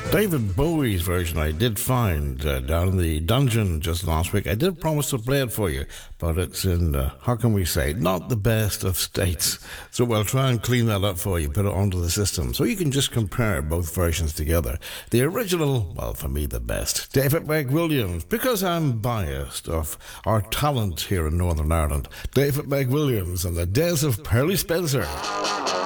David Bowie's version I did find down in the dungeon just last week. I did promise to play it for you, but it's in, how can we say, not the best of states. So we'll try and clean that up for you, put it onto the system, so you can just compare both versions together. The original, well, for me, the best. David McWilliams, because I'm biased of our talent here in Northern Ireland. David McWilliams and the Days of Pearly Spencer.